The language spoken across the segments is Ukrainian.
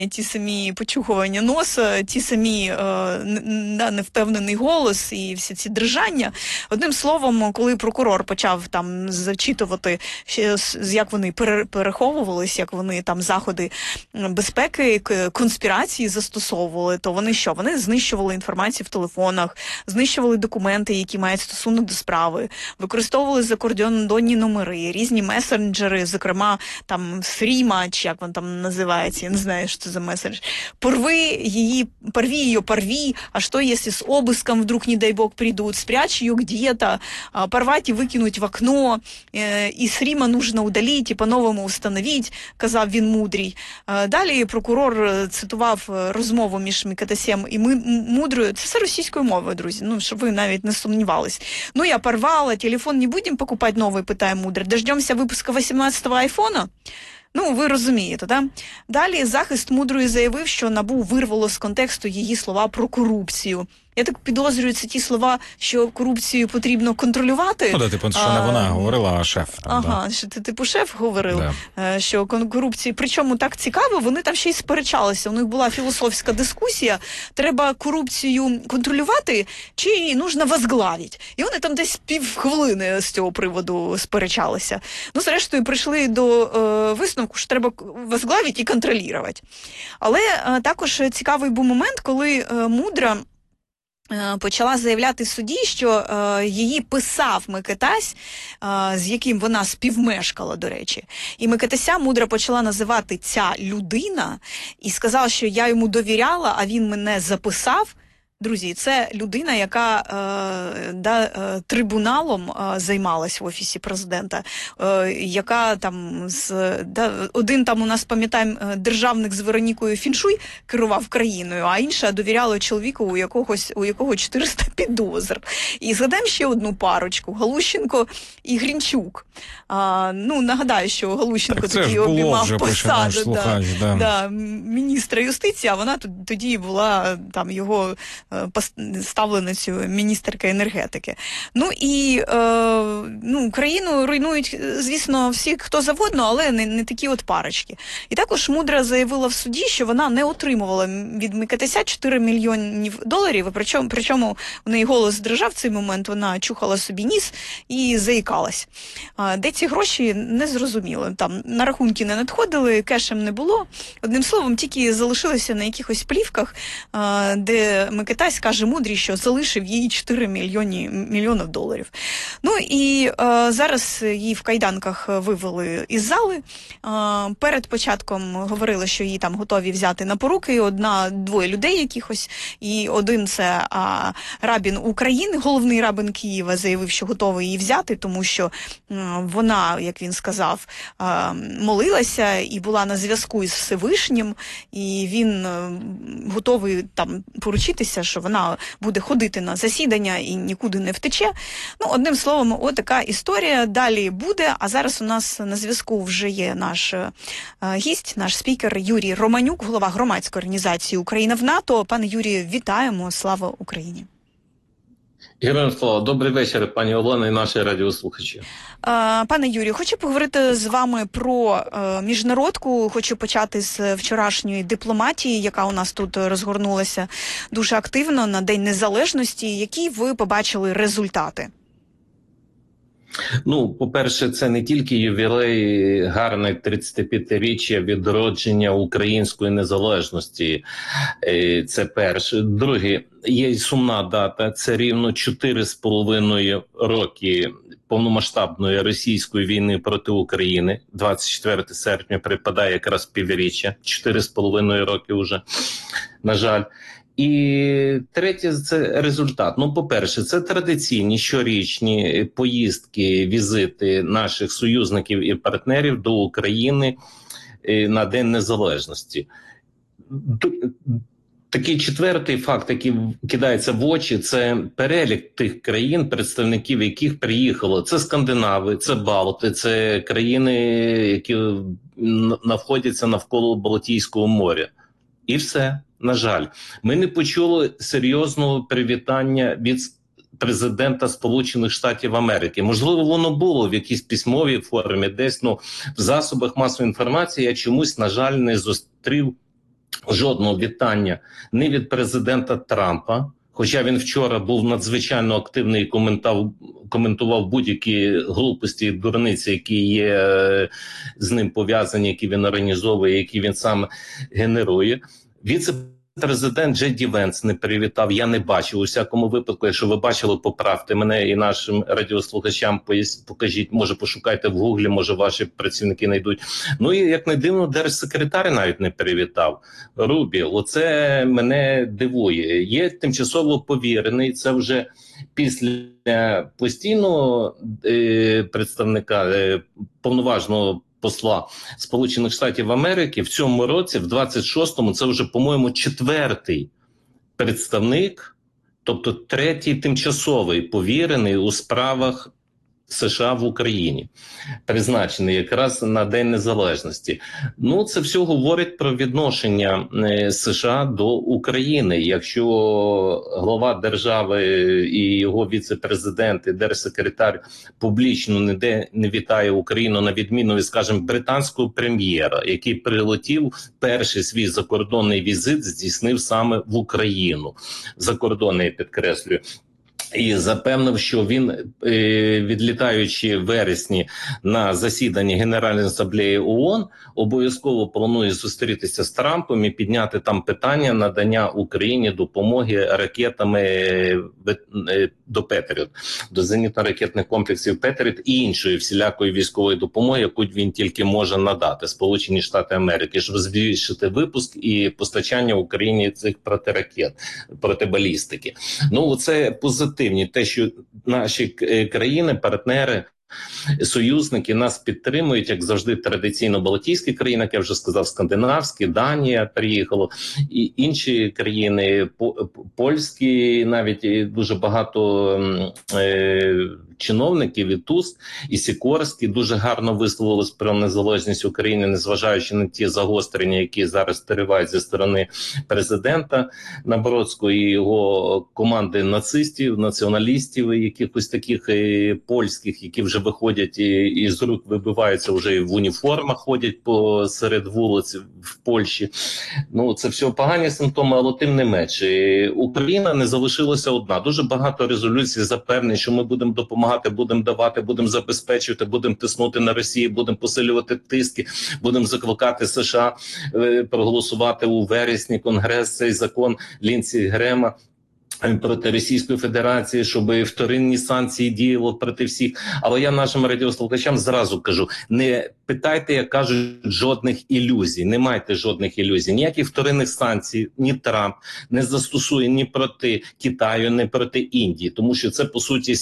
ті самі почухування носа, ті самі невпевнений голос і всі ці дрижання. Одним словом, коли прокурор почав там зачитувати, як вони переховувались, як вони там заходи безпеки, конспірації застосовували, то вони що? Вони знищували інформацію в телефонах, знищували документи, які мають стосунок до справи, використовували закордонні номери, різні месенджери, зокрема там Фріма, чи як він там називається, я не знаю, що це за месседж. Порви ее, порви, а что если с обыском вдруг, не дай бог, придут, спрячь ее где-то, порвать и выкинуть в окно, и с Рима нужно удалить и по-новому установить, казав він мудрий. Далі прокурор цитував розмову між Микитасем і Мудрою. Це все російською мовою, друзі, ну, щоб ви навіть не сумнівались. Ну, я порвала, телефон не будем покупать новый, питає Мудрий. Дождемся випуска 18-го айфона? Ну, ви розумієте, да? Далі захист Мудрої заявив, що НАБУ вирвало з контексту її слова про корупцію. Я так підозрюю, це ті слова, що корупцію потрібно контролювати. Ну, да, типу, що не вона говорила, а шеф. Там, ага, да. що ти, типу, шеф говорив, да. Що корупції, причому так цікаво, вони там ще й сперечалися. У них була філософська дискусія, треба корупцію контролювати чи її нужно возглавити. І вони там десь півхвилини з цього приводу сперечалися. Ну, зрештою, прийшли до висновку, що треба возглавити і контролювати. Але також цікавий був момент, коли Мудра почала заявляти в суді, що її писав Микитась, з яким вона співмешкала, до речі. І Микитася Мудра почала називати ця людина і сказала, що я йому довіряла, а він мене записав. Друзі, це людина, яка трибуналом займалась в Офісі Президента, яка там, один там у нас, пам'ятаємо, державник з Веронікою Фіншуй керував країною, а інша довіряла чоловіку, у якого 400 підозр. І згадаємо ще одну парочку, Галущенко і Грінчук. Ну, нагадаю, що Галущенко тоді обіймав посаду міністра юстиції, а вона тоді була там його ставленицю міністерка енергетики. Ну і країну руйнують, звісно, всі, хто завгодно, але не такі от парочки. І також Мудра заявила в суді, що вона не отримувала від Микитася $4 мільйонів, і причому в неї голос дрижав в цей момент, вона чухала собі ніс і заїкалась. Де ці гроші, не зрозуміло. Там на рахунки не надходили, кешем не було. Одним словом, тільки залишилося на якихось плівках, де Микитась каже Мудрій, що залишив їй $4 мільйонів. Ну і зараз її в кайданках вивели із зали. Перед початком говорили, що її там готові взяти на поруки, двоє людей якихось, і один це рабін України, головний рабин Києва, заявив, що готовий її взяти, тому що вона, як він сказав, молилася і була на зв'язку із Всевишнім, і він готовий там поручитися, що вона буде ходити на засідання і нікуди не втече. Ну, одним словом, отака історія. Далі буде, а зараз у нас на зв'язку вже є наш гість, наш спікер Юрій Романюк, голова громадської організації «Україна в НАТО». Пане Юрію, вітаємо, слава Україні! Героям слава. Добрий вечір, пані Олена і наші радіослухачі. Пане Юрію, хочу поговорити з вами про міжнародку. Хочу почати з вчорашньої дипломатії, яка у нас тут розгорнулася дуже активно на День Незалежності. Які ви побачили результати? Ну, по-перше, це не тільки ювілей, гарне 35-річчя відродження української незалежності. Це перше. Друге, є й сумна дата. Це рівно 4,5 роки повномасштабної російської війни проти України. 24 серпня припадає якраз півріччя. 4,5 роки вже, на жаль. І третє – це результат. Ну, по-перше, це традиційні щорічні поїздки, візити наших союзників і партнерів до України на День Незалежності. Такий четвертий факт, який кидається в очі, це перелік тих країн, представників яких приїхало. Це скандинави, це Балти, це країни, які знаходяться навколо Балтійського моря. І все. На жаль, ми не почули серйозного привітання від президента Сполучених Штатів Америки. Можливо, воно було в якійсь письмовій формі, десь в засобах масової інформації. Я чомусь, на жаль, не зустрів жодного вітання ні від президента Трампа, хоча він вчора був надзвичайно активний і коментував будь-які глупості і дурниці, які є з ним пов'язані, які він організовує, які він сам генерує. Віце-президент Джей Ді Венс не привітав, я не бачив. У всякому випадку, якщо ви бачили, поправте мене і нашим радіослухачам покажіть, може пошукайте в гуглі, може ваші працівники знайдуть. Ну і як не дивно, держсекретар навіть не привітав. Рубі, оце мене дивує. Є тимчасово повірений, це вже після постійного представника, повноважного посла Сполучених Штатів Америки в цьому році, в 26-му, це вже, по-моєму, 4-й представник, тобто 3-й тимчасовий повірений у справах США в Україні, призначений якраз на День Незалежності. Ну, це все говорить про відношення США до України. Якщо глава держави і його віце-президент, і держсекретар публічно ніде не вітає Україну, на відміну від, скажімо, британського прем'єра, який прилетів, перший свій закордонний візит здійснив саме в Україну. Закордонний, я підкреслюю. І запевнив, що він, відлітаючи в вересні на засідання Генеральної асамблеї ООН, обов'язково планує зустрітися з Трампом і підняти там питання надання Україні допомоги ракетами до Петріот, до зенітно-ракетних комплексів Петріот і іншої всілякої військової допомоги, яку він тільки може надати, Сполучені Штати Америки, щоб збільшити випуск і постачання Україні цих протиракет, протибалістики. Ну, це позитивно. Те, що наші країни, партнери, союзники нас підтримують, як завжди, традиційно балтійські країни, як я вже сказав, скандинавські, Данія приїхала, і інші країни, польські, навіть дуже багато чиновників, і Туск, і Сікорський дуже гарно висловились про незалежність України, незважаючи на ті загострення, які зараз тривають зі сторони президента Набродського і його команди нацистів, націоналістів, якихось таких польських, які вже виходять і з рук вибиваються, вже і в уніформах ходять посеред вулиць в Польщі. Ну, це все погані симптоми, але тим не менше. Україна не залишилася одна. Дуже багато резолюцій запевнень, що ми будемо допомагати, будемо давати, будемо забезпечувати, будемо тиснути на Росію, будемо посилювати тиски, будемо закликати США проголосувати у вересні Конгрес цей закон Лінсі Грема проти Російської Федерації, щоб вторинні санкції діяли проти всіх. Але я нашим радіослухачам зразу кажу, не питайте, як кажуть, жодних ілюзій, не майте жодних ілюзій. Ніяких вторинних санкцій ні Трамп не застосує ні проти Китаю, ні проти Індії, тому що це, по суті,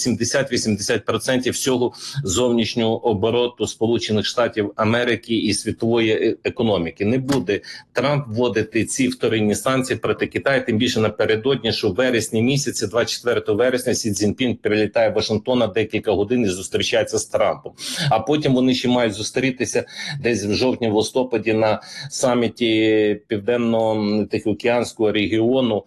70-80% всього зовнішнього обороту Сполучених Штатів Америки і світової економіки. Не буде Трамп вводити ці вторинні санкції проти Китаю, тим більше напередодні, що в вересні місяці, 24 вересня, Сі Цзіньпін прилітає в Вашингтон на декілька годин і зустрічається з Трампом. А потім вони ще мають зустрітися десь в жовтні-листопаді на саміті Південно-Тихоокеанського регіону,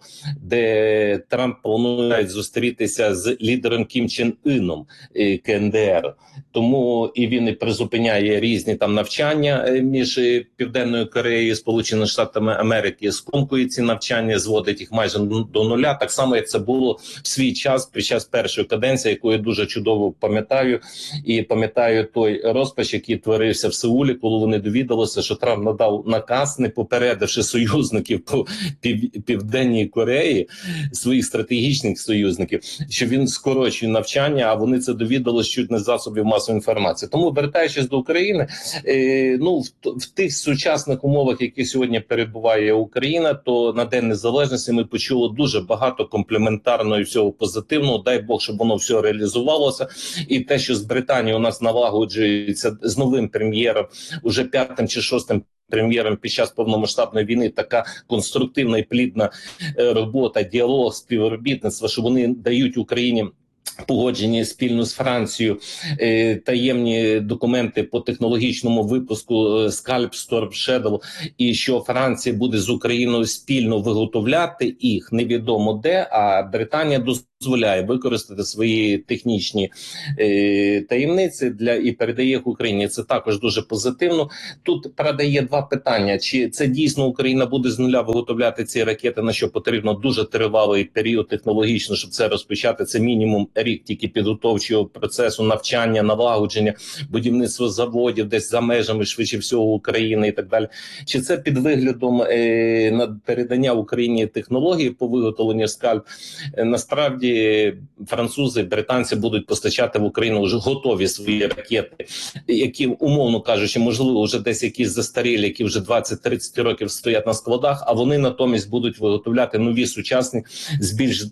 де Трамп планує зустрітися з лідером Кім Чен Іном, КНДР. Тому і він і призупиняє різні там навчання між Південною Кореєю і Сполученими Штатами Америки, скомкує ці навчання, зводить їх майже до нуля. Так само, як це було в свій час, під час першої каденції, яку я дуже чудово пам'ятаю. І пам'ятаю той розпач, який творився в Сеулі, коли вони довідалися, що Трамп надав наказ, не попередивши союзників по Південній Кореї, своїх стратегічних союзників, що він скорочує навчання, а вони це довідалися чуть не з засобів масової інформації. Тому, вертаючись до України, в тих сучасних умовах, які сьогодні перебуває Україна, то на День Незалежності ми почули дуже багато комплементарного і всього позитивного. Дай Бог, щоб воно все реалізувалося. І те, що з Британією у нас налагоджується з новим прем'єром, уже 5-м чи 6-м прем'єром під час повномасштабної війни, така конструктивна і плідна робота, діалог, співробітництво, що вони дають Україні погоджені спільно з Францією таємні документи по технологічному випуску Scalp, Storm Shadow, і що Франція буде з Україною спільно виготовляти їх, невідомо де, а Британія дозволяє використати свої технічні таємниці і передає їх Україні. Це також дуже позитивно. Тут, правда, є два питання. Чи це дійсно Україна буде з нуля виготовляти ці ракети, на що потрібно дуже тривалий період технологічно, щоб це розпочати. Це мінімум рік тільки підготовчого процесу, навчання, налагодження, будівництво заводів десь за межами, швидше всього, України і так далі. Чи це під виглядом передання Україні технології по виготовленню скальп? Насправді французи, британці будуть постачати в Україну вже готові свої ракети, які, умовно кажучи, можливо, вже десь якісь застарілі, які вже 20-30 років стоять на складах, а вони натомість будуть виготовляти нові сучасні з більш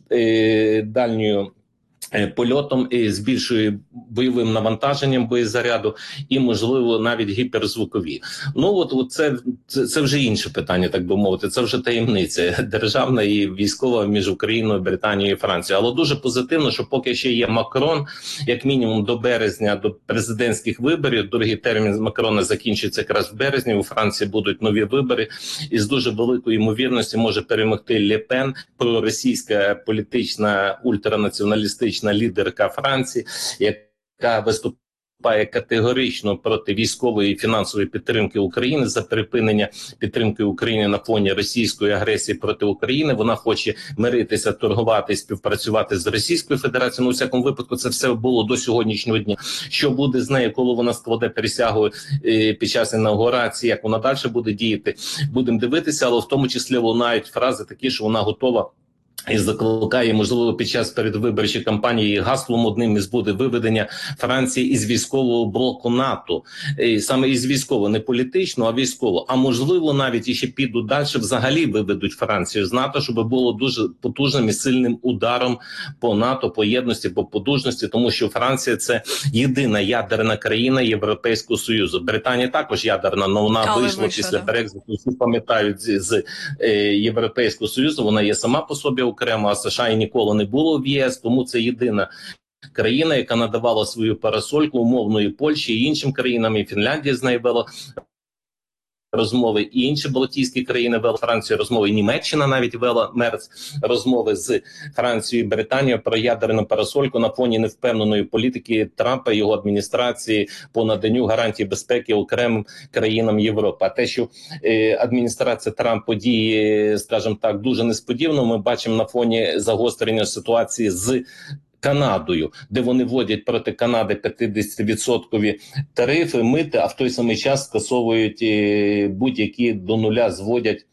дальньою польотом і з більшою бойовим навантаженням боєзаряду і, можливо, навіть гіперзвукові. Ну, от це вже інше питання, так би мовити. Це вже таємниця державна і військова між Україною, Британією і Францією. Але дуже позитивно, що поки ще є Макрон, як мінімум до березня, до президентських виборів, другий термін Макрона закінчиться якраз в березні, у Франції будуть нові вибори, і з дуже великою ймовірністю може перемогти Ле Пен, проросійська політична ультранаціоналістична лідерка Франції, яка виступає категорично проти військової і фінансової підтримки України, за припинення підтримки України на фоні російської агресії проти України. Вона хоче миритися, торгувати, співпрацювати з Російською Федерацією. Ну, у всякому випадку, це все було до сьогоднішнього дня. Що буде з нею, коли вона складе присягу під час інаугурації, як вона далі буде діяти, будемо дивитися, але в тому числі лунають фрази такі, що вона готова і закликає, можливо, під час передвиборчої кампанії гаслом одним із буде виведення Франції із військового блоку НАТО. І саме із військового, не політично, а військово. А можливо, навіть і ще підуть далі, взагалі виведуть Францію з НАТО, щоб було дуже потужним і сильним ударом по НАТО, по єдності, по потужності, тому що Франція – це єдина ядерна країна Європейського Союзу. Британія також ядерна, але вона вийшла після Брекзиту. Всі пам'ятають з Європейського Союзу. Вона є сама по собі окремо, а США і ніколи не було в ЄС, тому це єдина країна, яка надавала свою парасольку умовної Польщі і іншим країнам, і Фінляндія з нею вела розмови, і інші балтійські країни вели Францію розмови, і Німеччина навіть вела Мерц розмови з Францією і Британією про ядерну парасольку на фоні невпевненої політики Трампа і його адміністрації по наданню гарантій безпеки окремим країнам Європи. А те, що адміністрація Трампа діє, скажімо так, дуже несподівано, ми бачимо на фоні загострення ситуації з Канадою, де вони вводять проти Канади 50% тарифи, мити, а в той самий час скасовують будь-які до нуля, зводять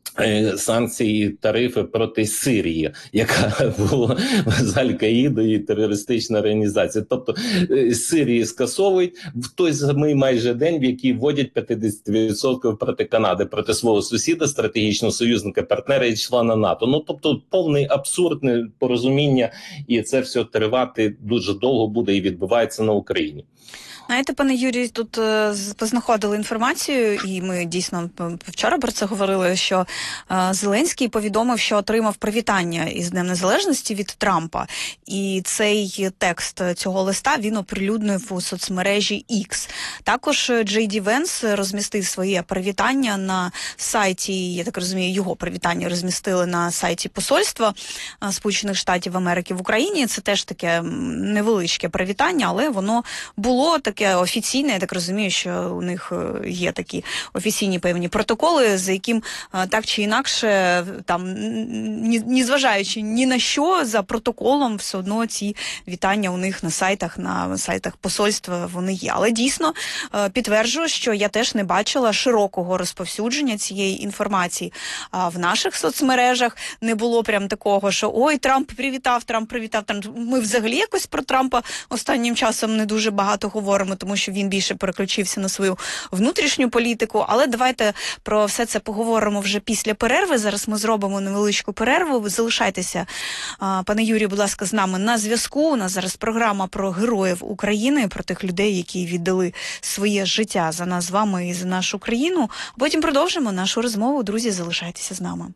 санкції, тарифи проти Сирії, яка була з Аль-Каїдою терористична організація. Тобто Сирії скасовують в той самий майже день, в який вводять 50% проти Канади, проти свого сусіда, стратегічного союзника, партнера і члена НАТО. Ну, тобто повний абсурд, непорозуміння, і це все тривати дуже довго буде і відбувається на Україні. Знаєте, пане Юрій, тут познаходили інформацію, і ми дійсно вчора про це говорили, що Зеленський повідомив, що отримав привітання із Днем Незалежності від Трампа. І цей текст цього листа він оприлюднив у соцмережі X. Також Джей Ді Венс розмістив своє привітання на сайті, я так розумію, його привітання розмістили на сайті посольства Сполучених Штатів Америки в Україні. Це теж таке невеличке привітання, але воно було таке офіційне, я так розумію, що у них є такі офіційні певні протоколи, за яким так чи інакше, там, незважаючи ні на що, за протоколом все одно ці вітання у них на сайтах посольства вони є. Але дійсно підтверджую, що я теж не бачила широкого розповсюдження цієї інформації в наших соцмережах. Не було прям такого, що ой, Трамп привітав. Ми взагалі якось про Трампа останнім часом не дуже багато говоримо, тому що він більше переключився на свою внутрішню політику. Але давайте про все це поговоримо вже після перерви. Зараз ми зробимо невеличку перерву. Ви залишайтеся, пане Юрію, будь ласка, з нами на зв'язку. У нас зараз програма про героїв України, про тих людей, які віддали своє життя за нас з вами і за нашу країну. А потім продовжимо нашу розмову. Друзі, залишайтеся з нами.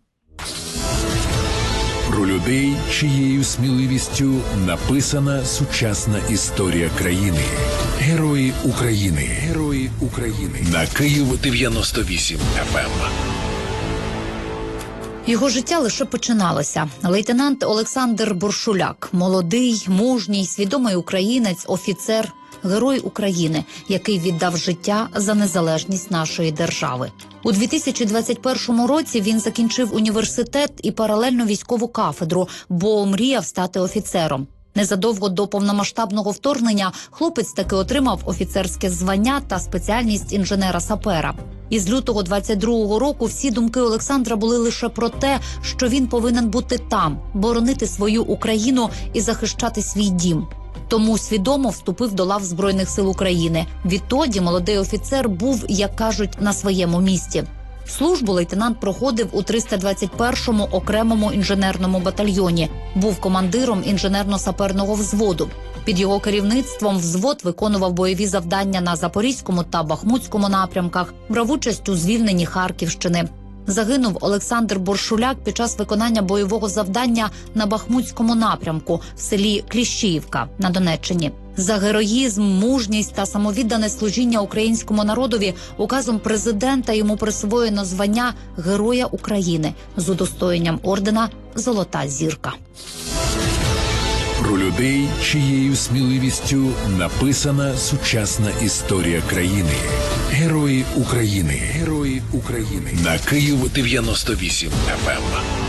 Про людей, чиєю сміливістю написана сучасна історія країни. Герої України. Герої України. На Київ 98 FM. Його життя лише починалося. Лейтенант Олександр Боршуляк – молодий, мужній, свідомий українець, офіцер, герой України, який віддав життя за незалежність нашої держави. У 2021 році він закінчив університет і паралельно військову кафедру, бо мріяв стати офіцером. Незадовго до повномасштабного вторгнення хлопець таки отримав офіцерське звання та спеціальність інженера-сапера. Із лютого 22-го року всі думки Олександра були лише про те, що він повинен бути там, боронити свою Україну і захищати свій дім. Тому свідомо вступив до лав Збройних сил України. Відтоді молодий офіцер був, як кажуть, на своєму місці. Службу лейтенант проходив у 321-му окремому інженерному батальйоні. Був командиром інженерно-саперного взводу. Під його керівництвом взвод виконував бойові завдання на Запорізькому та Бахмутському напрямках, брав участь у звільненні Харківщини. Загинув Олександр Боршуляк під час виконання бойового завдання на Бахмутському напрямку в селі Кліщіївка на Донеччині. За героїзм, мужність та самовіддане служіння українському народові указом президента йому присвоєно звання Героя України з удостоєнням ордена «Золота зірка». Про людей, чиєю сміливістю написана сучасна історія країни. Герої України. Герої України. На Київ 98 FM.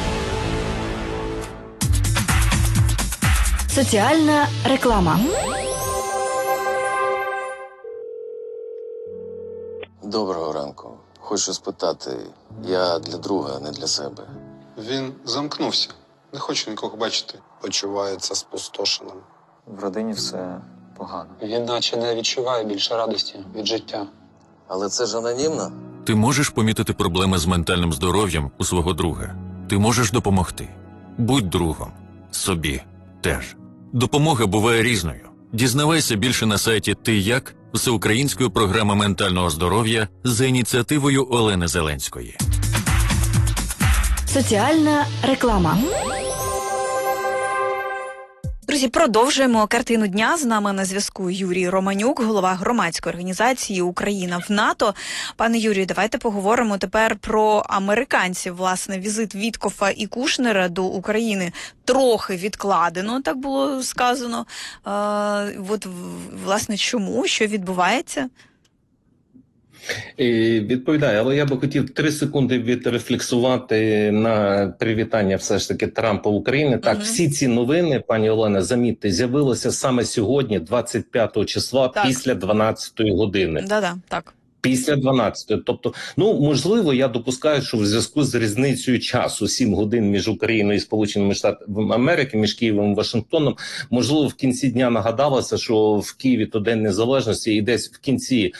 Соціальна реклама. Доброго ранку. Хочу спитати, я для друга, не для себе. Він замкнувся. Не хоче нікого бачити. Почувається спустошеним. В родині все погано. Він наче не відчуває більше радості від життя. Але це ж анонімно? Ти можеш помітити проблеми з ментальним здоров'ям у свого друга. Ти можеш допомогти. Будь другом. Собі теж. Допомога буває різною. Дізнавайся більше на сайті «Ти як?» Всеукраїнської програми ментального здоров'я за ініціативою Олени Зеленської. Соціальна реклама. Друзі, продовжуємо картину дня. З нами на зв'язку Юрій Романюк, голова громадської організації «Україна в НАТО». Пане Юрію, давайте поговоримо тепер про американців. Власне, візит Віткофа і Кушнера до України трохи відкладено, так було сказано. Власне, чому? Що відбувається? Відповідаю, але я би хотів 3 секунди відрефлексувати на привітання все ж таки Трампа України. Так, всі ці новини, пані Олена, замітьте, з'явилися саме сьогодні, 25 числа, після 12-ї години. Так. Після 12-ї. Тобто, можливо, я допускаю, що в зв'язку з різницею часу 7 годин між Україною і Сполученими Штатами Америки, між Києвом і Вашингтоном, можливо, в кінці дня нагадалося, що в Києві то День Незалежності, і десь в кінці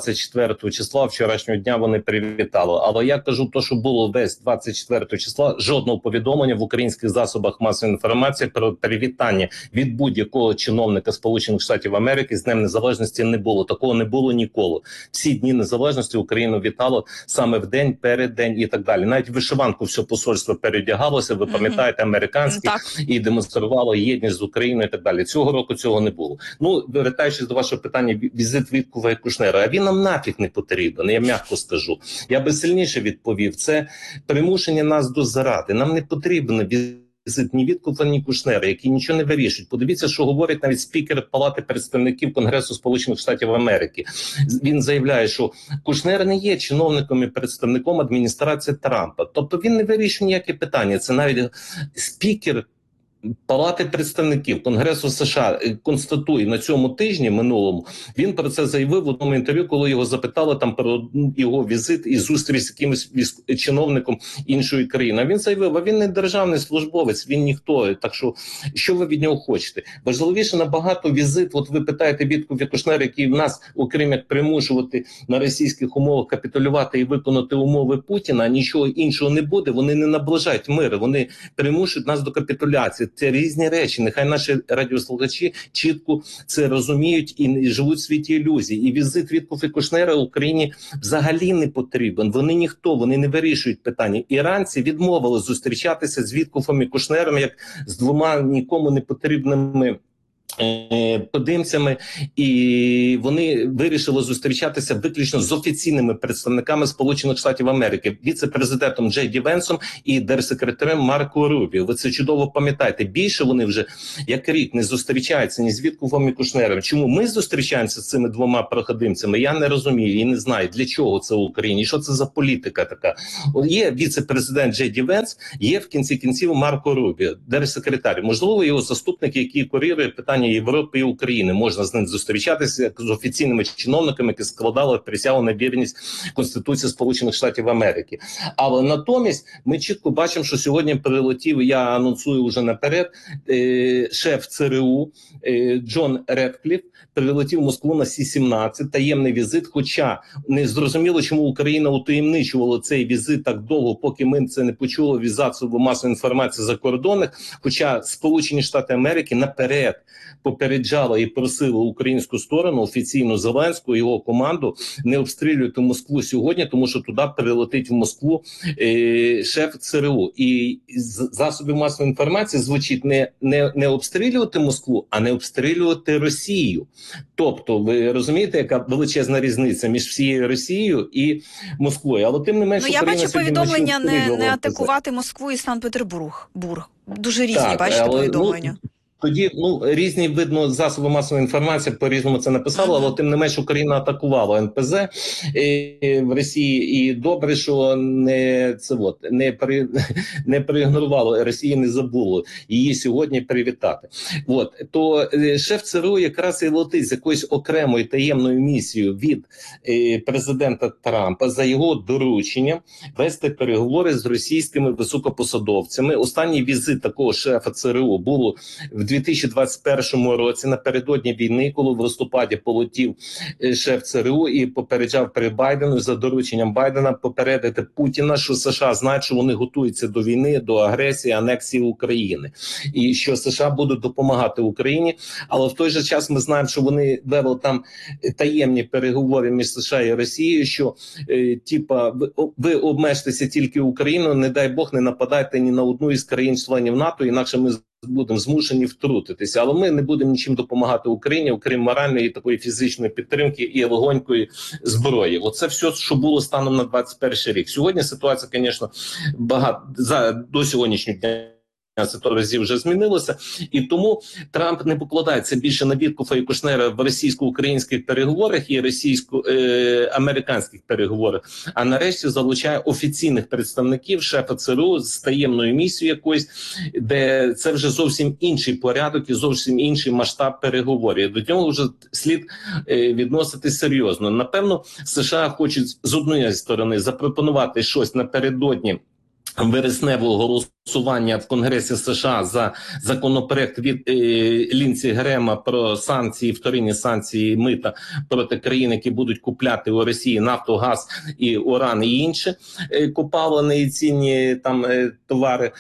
24 числа вчорашнього дня вони привітали. Але я кажу, то, що було весь 24 числа, жодного повідомлення в українських засобах масової інформації про привітання від будь-якого чиновника Сполучених Штатів Америки з Днем Незалежності не було. Такого не було ніколи. Всі дні Незалежності Україну вітало саме в день, перед день і так далі. Навіть вишиванку все посольство передягалося, ви пам'ятаєте, американське, і демонструвало єдність з Україною і так далі. Цього року цього не було. Вертаючись до вашого питання, візит Віткофа і Кушнера, а він нам нафіг не потрібен, я м'яко скажу. Я би сильніше відповів, це примушення нас до зради. Нам не потрібно візит ні Віткофа, ні Кушнера, які нічого не вирішують. Подивіться, що говорить навіть спікер Палати представників Конгресу Сполучених Штатів Америки. Він заявляє, що Кушнер не є чиновником і представником адміністрації Трампа. Тобто він не вирішує ніякі питання. Це навіть спікер Палати представників Конгресу США констатує на цьому тижні минулому, він про це заявив в одному інтерв'ю, коли його запитали там про його візит і зустріч з якимось чиновником іншої країни. А він заявив, а він не державний службовець, він ніхто. Так що ви від нього хочете? Важливіше набагато візит, от ви питаєте Віткофа і Кушнера, які в нас, окрім як примушувати на російських умовах капітулювати і виконати умови Путіна, нічого іншого не буде, вони не наближають мир, вони примушують нас до капітуляції. Це різні речі. Нехай наші радіослухачі чітко це розуміють і живуть в світі ілюзій. І візит Віткофа і Кушнера Україні взагалі не потрібен. Вони ніхто, вони не вирішують питання. Іранці відмовили зустрічатися з Віткофом і Кушнером як з двома нікому не потрібними подимцями, і вони вирішили зустрічатися виключно з офіційними представниками Сполучених Штатів Америки, віце-президентом Джей Ді Венсом і держсекретарем Марко Рубіо. Ви це чудово пам'ятаєте. Більше вони вже як рік не зустрічаються ні з Віткофом і Кушнером. Чому ми зустрічаємося з цими двома проходимцями? Я не розумію і не знаю, для чого це в Україні, що це за політика така. Є віце-президент Джей Ді Венс, є в кінці кінців Марко Рубіо, держсекретар. Можливо, його заступник, який курірує питання Європи і України. Можна з ним зустрічатися з офіційними чиновниками, які складали присягу на вірність Конституції Сполучених Штатів Америки. Але натомість ми чітко бачимо, що сьогодні прилетів, я анонсую вже наперед, шеф ЦРУ Джон Редкліф прилетів в Москву на Сі-17, таємний візит, хоча не зрозуміло, чому Україна утаємничувала цей візит так довго, поки ми це не почули від засобів масової інформації закордонних, хоча Сполучені Штати Америки наперед попереджала і просила українську сторону, офіційну Зеленську і його команду, не обстрілювати Москву сьогодні, тому що туди прилетить в Москву шеф ЦРУ. І з засобів масової інформації звучить не обстрілювати Москву, а не обстрілювати Росію. Тобто, ви розумієте, яка величезна різниця між всією Росією і Москвою. Але тим не менше, я бачу повідомлення не атакувати Москву і Санкт-Петербург. Дуже різні, так, бачите, повідомлення. Тоді різні, видно, засоби масової інформації по-різному це написали, але тим не менш Україна атакувала НПЗ в Росії, і добре, що не проігнорувало, Росія не забула її сьогодні привітати. То шеф ЦРУ якраз і летить з якоюсь окремою таємною місією від президента Трампа за його дорученням вести переговори з російськими високопосадовцями. Останній візит такого шефа ЦРУ було в 2021 році, напередодні війни, коли в листопаді полетів шеф ЦРУ і попереджав перед Байденом за дорученням Байдена попередити Путіна, що США знають, що вони готуються до війни, до агресії, анексії України. І що США будуть допомагати Україні. Але в той же час ми знаємо, що вони вели там таємні переговори між США і Росією, що ви обмежтеся тільки Україною, не дай Бог не нападайте ні на одну із країн-членів НАТО, інакше ми будемо змушені втрутитися. Але ми не будемо нічим допомагати Україні, окрім моральної, такої фізичної підтримки і легонької зброї. Оце все, що було станом на 21 рік. Сьогодні ситуація, звісно, до сьогоднішнього дня разів вже змінилося, і тому Трамп не покладається більше на Віткофа і Кушнера в російсько-українських переговорах і російсько-американських переговорах, а нарешті залучає офіційних представників шефа ЦРУ з таємною місією якоюсь, де це вже зовсім інший порядок і зовсім інший масштаб переговорів. До нього вже слід відноситись серйозно. Напевно, США хочуть з однієї сторони запропонувати щось напередодні вересневого голосування в Конгресі США за законопроект від Лінсі Грема про санкції, вторинні санкції мита проти країн, які будуть купляти у Росії нафту, газ і уран і інші копалини і цінні товари.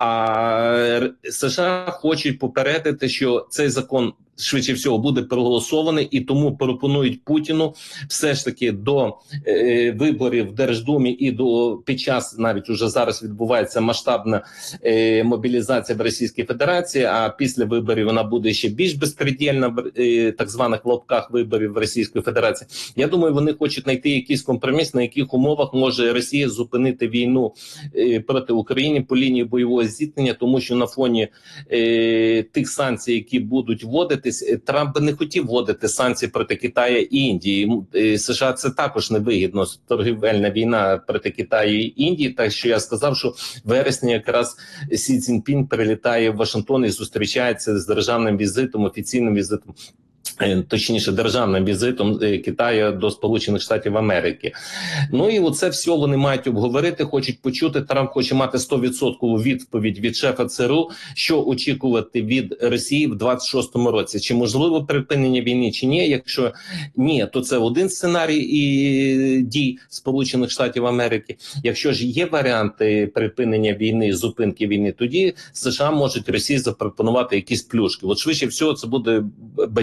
А США хочуть попередити, що цей закон швидше всього буде проголосований, і тому пропонують Путіну все ж таки до виборів в Держдумі і під час, навіть уже зараз відбувається масштабна мобілізація в Російській Федерації, а після виборів вона буде ще більш безпредельна, так званих в лапках виборів в Російській Федерації. Я думаю, вони хочуть знайти якийсь компроміс, на яких умовах може Росія зупинити війну проти України по лінії бойового зіткнення, тому що на фоні тих санкцій, які будуть вводитись, Трамп не хотів вводити санкції проти Китаю і Індії. США це також невигідно, торгівельна війна проти Китаю і Індії, так що я сказав, що в вересні якраз Сі Цзіньпін прилітає в Вашингтон і зустрічається з державним візитом, офіційним візитом, точніше державним візитом Китаю до Сполучених Штатів Америки. Ну і оце все вони мають обговорити, хочуть почути. Трамп хоче мати 100% відповідь від шефа ЦРУ, що очікувати від Росії в 26-му році. Чи можливо припинення війни, чи ні. Якщо ні, то це один сценарій і дій Сполучених Штатів Америки. Якщо ж є варіанти припинення війни, зупинки війни, тоді США можуть Росії запропонувати якісь плюшки. От швидше всього це буде батіг і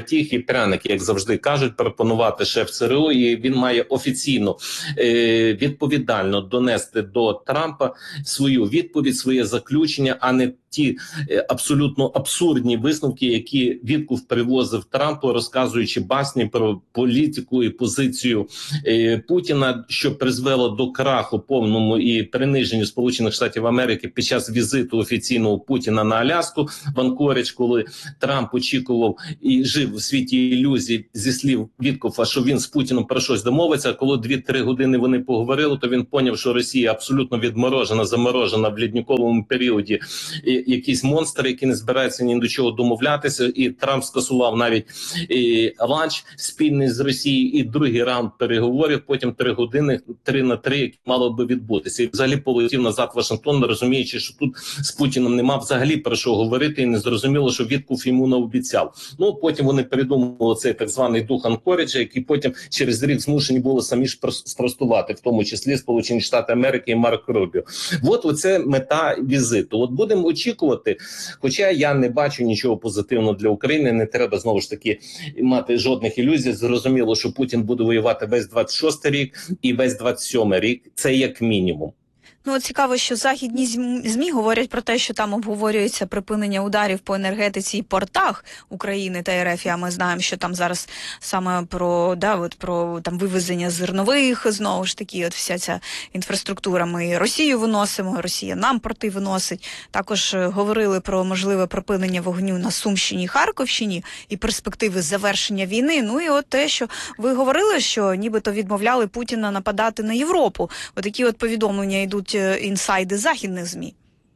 пряники, як завжди кажуть, пропонувати шеф ЦРУ, і він має офіційно відповідально донести до Трампа свою відповідь, своє заключення, а не ті абсолютно абсурдні висновки, які Вітков привозив Трампу, розказуючи басні про політику і позицію Путіна, що призвело до краху повному і приниженню Сполучених Штатів Америки під час візиту офіційного Путіна на Аляску в Анкоридж, коли Трамп очікував і жив у світі ілюзій, зі слів Віткофа, що він з Путіном про щось домовиться. Коли 2-3 години вони поговорили, то він поняв, що Росія абсолютно відморожена, заморожена в лідниковому періоді, якісь монстри, які не збираються ні до чого домовлятися, і Трамп скасував навіть ланч спільний з Росією, і другий раунд переговорів, потім 3 години, 3 на 3, які мало би відбутися. І взагалі полетів назад в Вашингтон, розуміючи, що тут з Путіним нема взагалі про що говорити, і не зрозуміло, що Вітков йому наобіцяв. Ну, потім вони придумали цей так званий дух Анкоріджа, який потім через рік змушені були самі ж спростувати, в тому числі Сполучені Штати Америки і Марко Рубіо. От оце мета візиту. От будемо очікувати, хоча я не бачу нічого позитивного для України, не треба знову ж таки мати жодних ілюзій. Зрозуміло, що Путін буде воювати весь 26-й рік і весь 27-й рік, це як мінімум. Ну, цікаво, що західні ЗМІ говорять про те, що там обговорюється припинення ударів по енергетиці і портах України та РФ. А ми знаємо, що там зараз саме про там вивезення зернових, знову ж таки, от вся ця інфраструктура. Ми Росію виносимо, Росія нам порти виносить. Також говорили про можливе припинення вогню на Сумщині і Харківщині і перспективи завершення війни. Ну і от те, що ви говорили, що нібито відмовляли Путіна нападати на Європу. Отакі от повідомлення йдуть інсайди західних ЗМІ.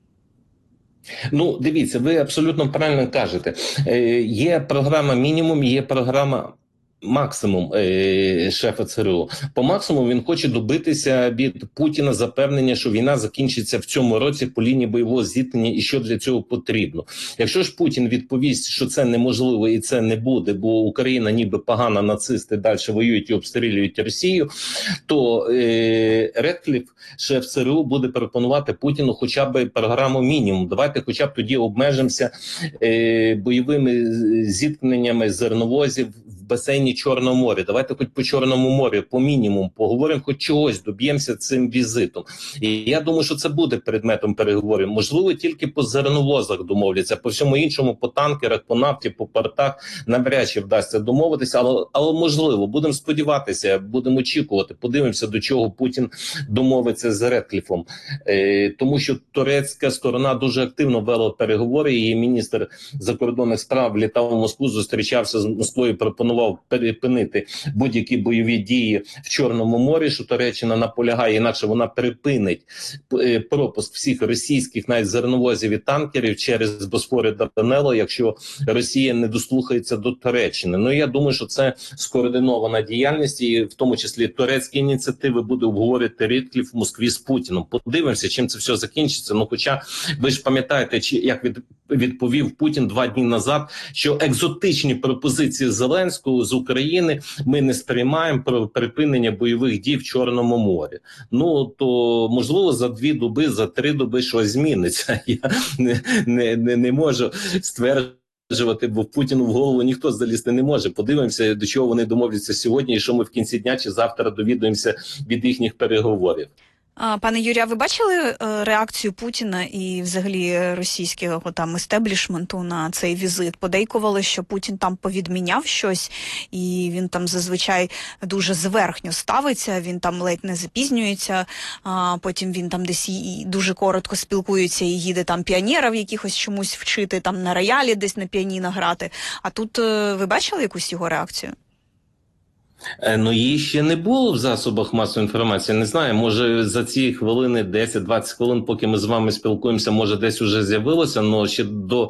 Ну, дивіться, ви абсолютно правильно кажете. Є програма мінімум, є програма максимум шефа ЦРУ. По максимуму він хоче добитися від Путіна запевнення, що війна закінчиться в цьому році по лінії бойового зіткнення і що для цього потрібно. Якщо ж Путін відповість, що це неможливо і це не буде, бо Україна ніби погана, нацисти далі воюють і обстрілюють Росію, то Редкліф, шеф ЦРУ, буде пропонувати Путіну хоча б програму мінімум. Давайте хоча б тоді обмежимося бойовими зіткненнями зерновозів в басейні Чорного моря. Давайте хоч по Чорному морю, по мінімуму, поговоримо, хоч чогось, доб'ємося цим візитом. І я думаю, що це буде предметом переговорів. Можливо, тільки по зерновозах домовляться, по всьому іншому, по танкерах, по нафті, по портах навряд чи вдасться домовитися, але можливо, будемо сподіватися, будемо очікувати, подивимося, до чого Путін домовиться з Редкліфом. Тому що турецька сторона дуже активно вела переговори, її міністр закордонних справ літав в Москву, зустрічався з Москвою, пропонував перепинити будь-які бойові дії в Чорному морі, що Туреччина наполягає, інакше вона припинить пропуск всіх російських навіть зерновозів і танкерів через Босфор і Дарданелло, якщо Росія не дослухається до Туреччини. Ну, я думаю, що це скоординована діяльність, і в тому числі турецькі ініціативи буде обговорити Редкліф в Москві з Путіном. Подивимося, чим це все закінчиться. Ну, хоча ви ж пам'ятаєте, як відповів Путін 2 дні назад, що екзотичні пропозиції Зеленського з України ми не сприймаємо про припинення бойових дій в Чорному морі. Ну, то, можливо, за 2 доби, за 3 доби щось зміниться. Я не можу стверджувати, бо в Путіну в голову ніхто залізти не може. Подивимося, до чого вони домовляться сьогодні, і що ми в кінці дня чи завтра довідаємося від їхніх переговорів. Пане Юрію, а ви бачили реакцію Путіна і взагалі російського там естеблішменту на цей візит? Подейкували, що Путін там повідміняв щось, і він там зазвичай дуже зверхньо ставиться, він там ледь не запізнюється, потім він там десь і дуже коротко спілкується і їде там піонерів якихось чомусь вчити, там на роялі десь на піаніно грати. А тут ви бачили якусь його реакцію? Ну, її ще не було в засобах масової інформації. Не знаю, може за ці хвилини, 10-20 хвилин, поки ми з вами спілкуємося, може десь уже з'явилося, але ще до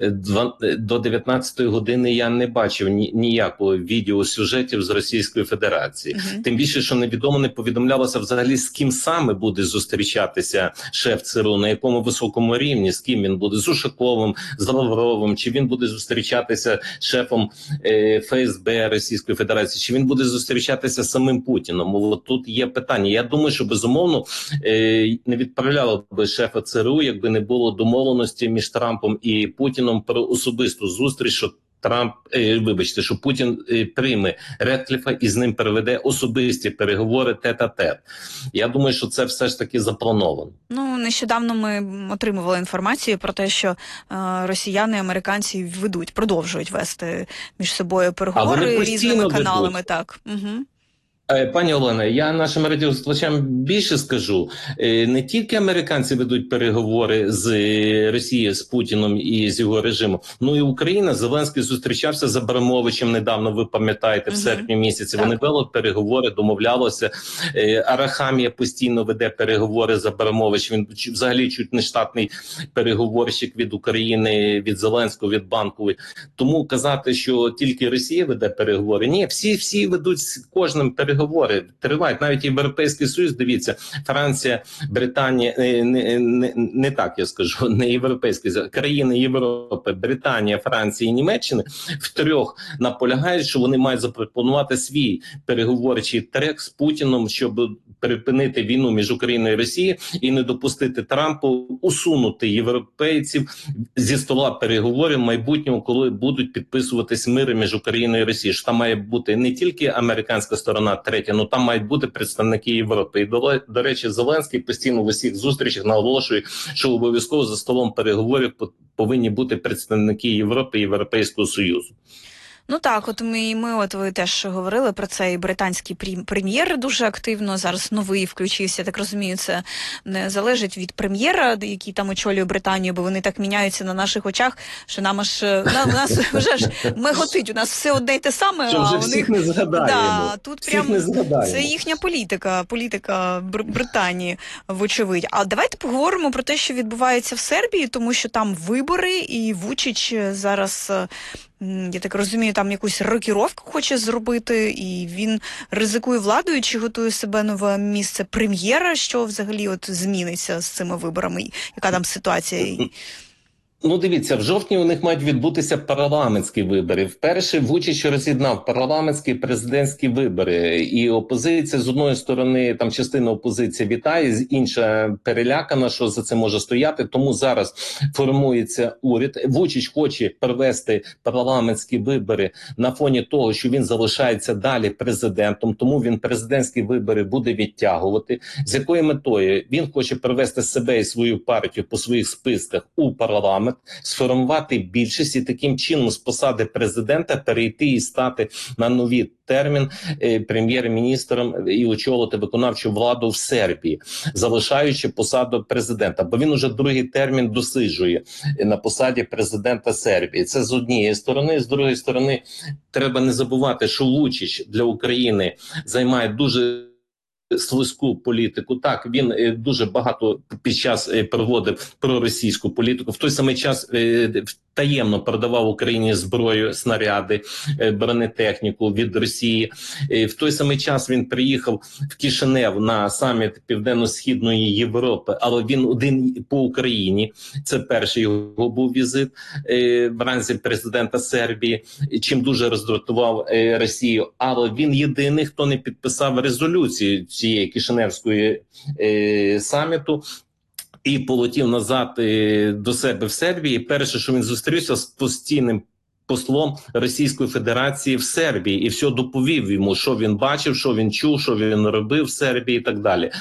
19-ї години я не бачив ніякого відеосюжетів з Російської Федерації. Тим більше, що невідомо, не повідомлялося взагалі, з ким саме буде зустрічатися шеф ЦРУ, на якому високому рівні, з ким він буде, з Ушаковим, з Лавровим, чи він буде зустрічатися з шефом ФСБ Російської Федерації, чи він буде зустрічатися з самим Путіном. От тут є питання. Я думаю, що безумовно не відправляло би шефа ЦРУ, якби не було домовленості між Трампом і Путіном про особисту зустріч, що що Путін прийме Редкліфа і з ним переведе особисті переговори тет-а-тет. Я думаю, що це все ж таки заплановано. Ну, нещодавно ми отримували інформацію про те, що росіяни і американці продовжують вести між собою переговори різними каналами. Ведуть. Так. Угу. Пані Олена, я нашим радіослухачам більше скажу. Не тільки американці ведуть переговори з Росією, з Путіном і з його режимом, ну і Україна. Зеленський зустрічався з Абрамовичем недавно, ви пам'ятаєте, в серпні місяці. Вони вели переговори, домовлялися. Арахамія постійно веде переговори з Абрамовичем. Він взагалі чуть не штатний переговорщик від України, від Зеленського, від Банкової. Тому казати, що тільки Росія веде переговори, ні, всі ведуть з кожним переговори тривають. Навіть Європейський Союз, дивіться, Франція, Британія, не так я скажу, не Європейський Союз, країни Європи, Британія, Франція і Німеччина втрьох наполягають, що вони мають запропонувати свій переговорчий трек з Путіном, щоб припинити війну між Україною і Росією і не допустити Трампу усунути європейців зі стола переговорів в майбутньому, коли будуть підписуватись мири між Україною і Росією. Що там має бути не тільки американська сторона третя, ну там мають бути представники Європи. І до речі, Зеленський постійно в усіх зустрічах наголошує, що обов'язково за столом переговорів повинні бути представники Європи і Європейського Союзу. Ну так, от ви теж говорили про це, і британський прем'єр дуже активно зараз новий включився, так розумію, це не залежить від прем'єра, який там очолює Британію, бо вони так міняються на наших очах, що нам аж нас вже ж меготить, у нас все одне й те саме, що вже а у них не згадаємо. Да, тут прям це їхня політика Британії, вочевидь. А давайте поговоримо про те, що відбувається в Сербії, тому що там вибори, і Вучич зараз, я так розумію, там якусь рокіровку хоче зробити, і він ризикує владою, чи готує себе нове місце прем'єра, що взагалі от зміниться з цими виборами, яка там ситуація? Ну, дивіться, в жовтні у них мають відбутися парламентські вибори. Вперше Вучич роз'єднав парламентські і президентські вибори. І опозиція, з одної сторони, там частина опозиції вітає, інша перелякана, що за це може стояти. Тому зараз формується уряд. Вучич хоче провести парламентські вибори на фоні того, що він залишається далі президентом. Тому він президентські вибори буде відтягувати. З якою метою? Він хоче привести себе і свою партію по своїх списках у парламент, сформувати більшість і таким чином з посади президента перейти і стати на новий термін прем'єр-міністром і очолити виконавчу владу в Сербії, залишаючи посаду президента. Бо він уже другий термін досиджує на посаді президента Сербії. Це з однієї сторони. З другої сторони, треба не забувати, що Вучич для України займає дуже слизьку політику. Так, він дуже багато під час проводив проросійську політику. В той самий час таємно продавав Україні зброю, снаряди, бронетехніку від Росії. В той самий час він приїхав в Кишинев на саміт Південно-Східної Європи, але він один по Україні. Це перший його був візит в ранзі президента Сербії, чим дуже роздратував Росію. Але він єдиний, хто не підписав резолюцію цієї Кишиневської саміту, і полетів назад до себе в Сербії. Перше, що він зустрівся з постійним послом Російської Федерації в Сербії, і все доповів йому, що він бачив, що він чув, що він робив в Сербії і так далі.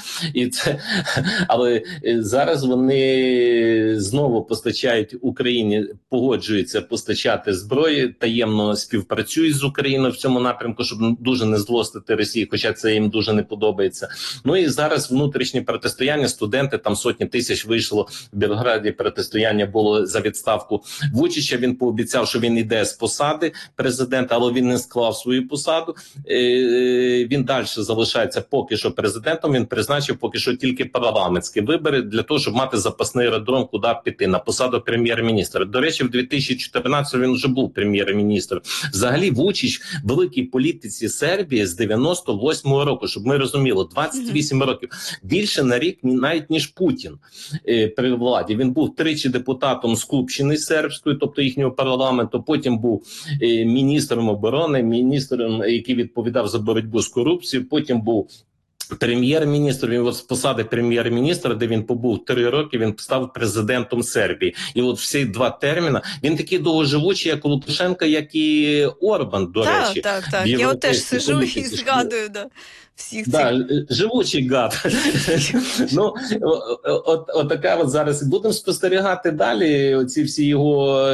Але зараз вони знову постачають Україні, погоджуються постачати зброї, таємно співпрацюють з Україною в цьому напрямку, щоб дуже не злостити Росії, хоча це їм дуже не подобається. Ну і зараз внутрішнє протистояння, студенти, там сотні тисяч вийшло в Білграді, протистояння було за відставку Вучича, він пообіцяв, що він йде з посади президента, але він не склав свою посаду. Він далі залишається поки що президентом, він призначив поки що тільки парламентські вибори для того, щоб мати запасний аеродром, куди піти, на посаду прем'єр-міністра. До речі, в 2014 він вже був прем'єр-міністром. Взагалі, Вучич в великій політиці Сербії з 98-го року, щоб ми розуміли, 28 років. Більше на рік навіть, ніж Путін при владі. Він був тричі депутатом Скупщини сербської, тобто їхнього парламенту, потім був міністром оборони, міністром, який відповідав за боротьбу з корупцією, потім був Прем'єр-міністр, він от з посади прем'єр-міністра, де він побув 3 роки, він став президентом Сербії. І от всі 2 терміни, він такий довгоживучий, як Лукашенко, як і Орбан, до речі. Так. Я от теж сижу і згадую, всіх цих... Живучий гад. Ну, от така от зараз. Будемо спостерігати далі оці всі його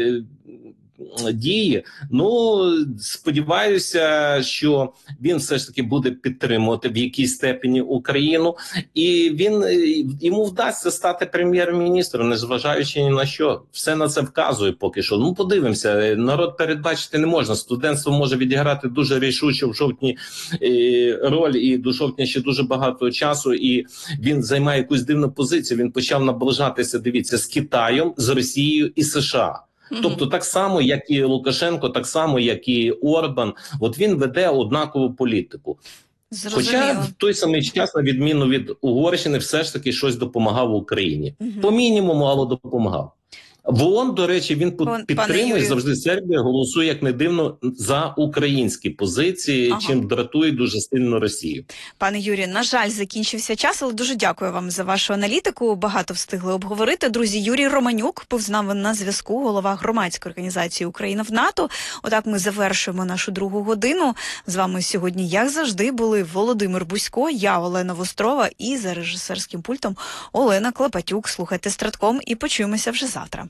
дії. Ну, сподіваюся, що він все ж таки буде підтримувати в якійсь степені Україну, і йому вдасться стати прем'єр-міністром, незважаючи ні на що. Все на це вказує поки що. Ну, подивимося, народ передбачити не можна. Студентство може відіграти дуже рішучу в жовтні роль, і до жовтня ще дуже багато часу, і він займає якусь дивну позицію. Він почав наближатися, дивіться, з Китаєм, з Росією і США. Тобто так само, як і Лукашенко, так само, як і Орбан, от він веде однакову політику. Хоча в той самий час, на відміну від Угорщини, все ж таки щось допомагав Україні. По мінімуму, але допомагав. В ООН, до речі, він підтримує завжди Сербія, голосує, як не дивно, за українські позиції, чим дратує дуже сильно Росію. Пане Юрію, на жаль, закінчився час, але дуже дякую вам за вашу аналітику. Багато встигли обговорити. Друзі, Юрій Романюк був з нами на зв'язку, голова громадської організації «Україна в НАТО». Отак ми завершуємо нашу 2-гу годину. З вами сьогодні, як завжди, були Володимир Бусько, я Олена Вострова і за режисерським пультом Олена Клопатюк. Слухайте Стратком і почуємося вже завтра.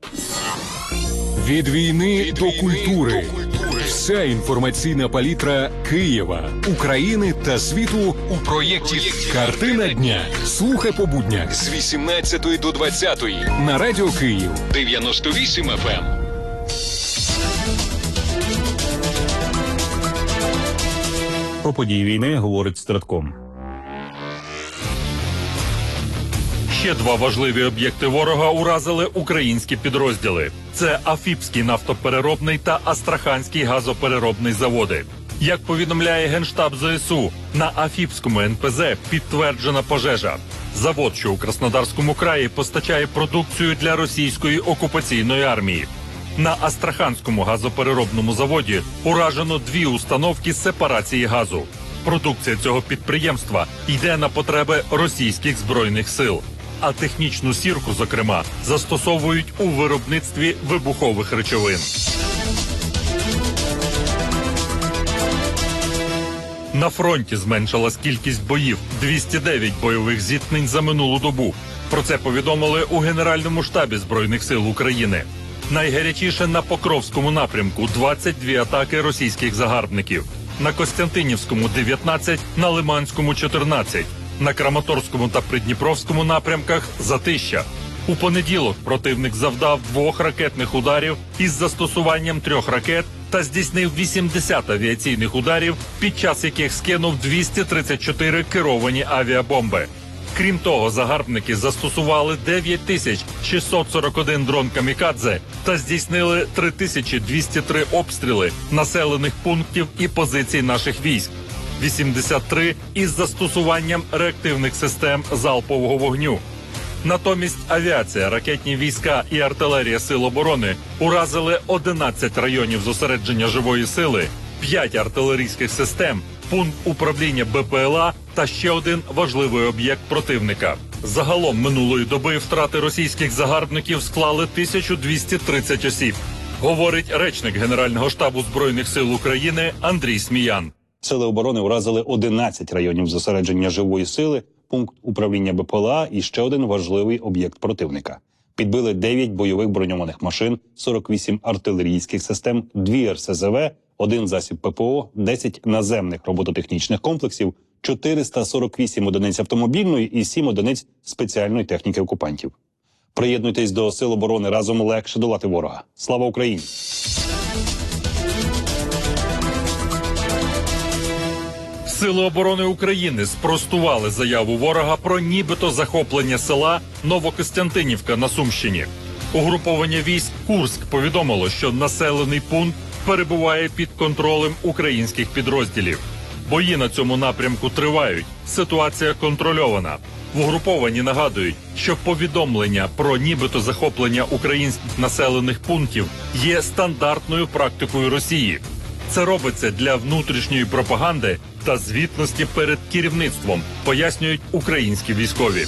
Від війни до культури. Вся інформаційна палітра Києва, України та світу у проєкті «Картина дня». Слухай по буднях з 18 до 20 на Радіо Київ 98 FM. Про події війни говорить Стратком. Ще 2 важливі об'єкти ворога уразили українські підрозділи. Це Афіпський нафтопереробний та Астраханський газопереробний заводи. Як повідомляє Генштаб ЗСУ, на Афіпському НПЗ підтверджена пожежа. Завод, що у Краснодарському краї, постачає продукцію для російської окупаційної армії. На Астраханському газопереробному заводі уражено 2 установки з сепарації газу. Продукція цього підприємства йде на потреби російських збройних сил. А технічну сірку, зокрема, застосовують у виробництві вибухових речовин. На фронті зменшилась кількість боїв – 209 бойових зіткнень за минулу добу. Про це повідомили у Генеральному штабі Збройних сил України. Найгарячіше на Покровському напрямку – 22 атаки російських загарбників. На Костянтинівському – 19, на Лиманському – 14. На Краматорському та Придніпровському напрямках – затища. У понеділок противник завдав 2 ракетних ударів із застосуванням 3 ракет та здійснив 80 авіаційних ударів, під час яких скинув 234 керовані авіабомби. Крім того, загарбники застосували 9641 дрон «Камікадзе» та здійснили 3203 обстріли населених пунктів і позицій наших військ. 83 із застосуванням реактивних систем залпового вогню. Натомість авіація, ракетні війська і артилерія Сил оборони уразили 11 районів зосередження живої сили, 5 артилерійських систем, пункт управління БПЛА та ще один важливий об'єкт противника. Загалом минулої доби втрати російських загарбників склали 1230 осіб, говорить речник Генерального штабу Збройних сил України Андрій Сміян. Сили оборони уразили 11 районів зосередження живої сили, пункт управління БПЛА і ще один важливий об'єкт противника. Підбили 9 бойових броньованих машин, 48 артилерійських систем, 2 РСЗВ, 1 засіб ППО, 10 наземних робототехнічних комплексів, 448 одиниць автомобільної і 7 одиниць спеціальної техніки окупантів. Приєднуйтесь до Сил оборони, разом легше долати ворога. Слава Україні! Сили оборони України спростували заяву ворога про нібито захоплення села Новокостянтинівка на Сумщині. Угруповання військ «Курськ» повідомило, що населений пункт перебуває під контролем українських підрозділів. Бої на цьому напрямку тривають, ситуація контрольована. В угрупованні нагадують, що повідомлення про нібито захоплення українських населених пунктів є стандартною практикою Росії. Це робиться для внутрішньої пропаганди та звітності перед керівництвом, пояснюють українські військові.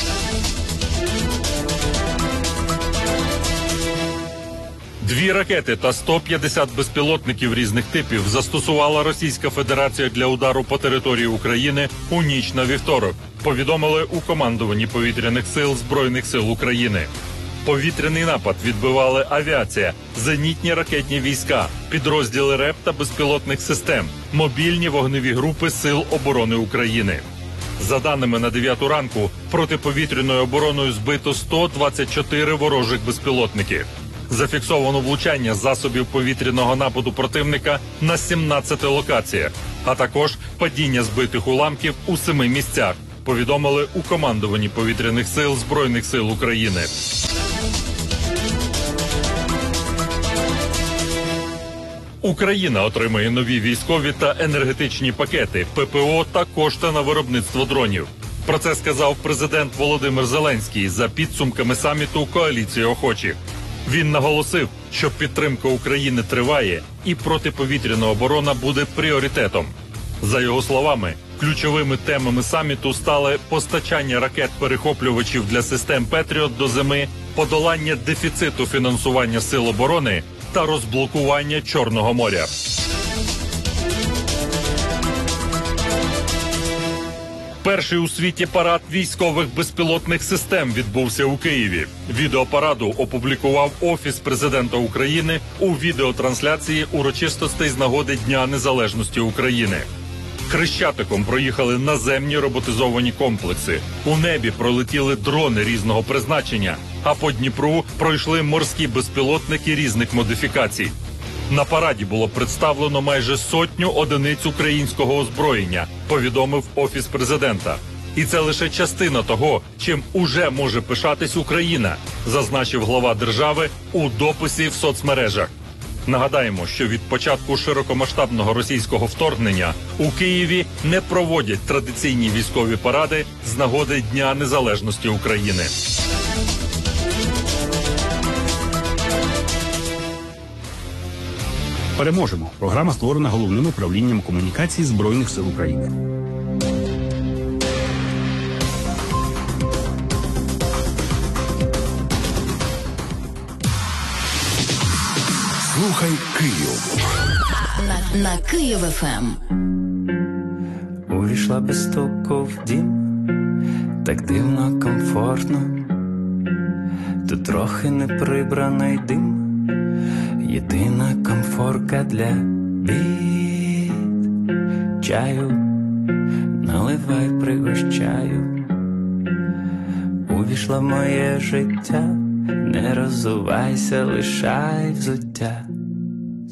Дві ракети та 150 безпілотників різних типів застосувала Російська Федерація для удару по території України у ніч на вівторок, повідомили у командуванні повітряних сил Збройних сил України. Повітряний напад відбивали авіація, зенітні ракетні війська, підрозділи РЕП та безпілотних систем, мобільні вогневі групи Сил оборони України. За даними на 9 ранку, протиповітряною обороною збито 124 ворожих безпілотники. Зафіксовано влучання засобів повітряного нападу противника на 17 локаціях, а також падіння збитих уламків у 7 місцях, повідомили у командуванні повітряних сил Збройних сил України. Україна отримає нові військові та енергетичні пакети, ППО та кошти на виробництво дронів. Про це сказав президент Володимир Зеленський за підсумками саміту «Коаліції охочих». Він наголосив, що підтримка України триває і протиповітряна оборона буде пріоритетом. За його словами, ключовими темами саміту стали постачання ракет-перехоплювачів для систем «Петріот» до зими, подолання дефіциту фінансування сил оборони та розблокування Чорного моря. Перший у світі парад військових безпілотних систем відбувся у Києві. Відеопараду опублікував Офіс президента України у відеотрансляції урочистостей з нагоди Дня Незалежності України. Хрещатиком проїхали наземні роботизовані комплекси. У небі пролетіли дрони різного призначення, а по Дніпру пройшли морські безпілотники різних модифікацій. На параді було представлено майже 100 одиниць українського озброєння, повідомив Офіс президента. І це лише частина того, чим уже може пишатись Україна, зазначив глава держави у дописі в соцмережах. Нагадаємо, що від початку широкомасштабного російського вторгнення у Києві не проводять традиційні військові паради з нагоди Дня Незалежності України. Переможемо. Програма створена Головним управлінням комунікацій Збройних сил України. Слухай Київ. На Київ ФМ. Увійшла без стуку в дім, так дивно, комфортно. Тут трохи неприбраний дим, єдина комфорка для бід. Чаю наливай, пригощаю. Увійшла в моє життя, не роззувайся, лишай взуття.